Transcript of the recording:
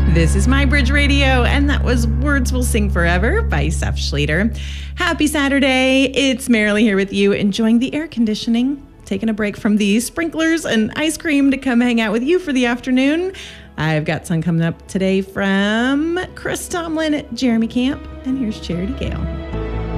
This is My Bridge Radio, and that was Words Will Sing Forever by Seth Schleter. Happy Saturday. It's Marilee here with you, enjoying the air conditioning, taking a break from the sprinklers and ice cream to come hang out with you for the afternoon. I've got some coming up today from Chris Tomlin, Jeremy Camp, and here's Charity Gale.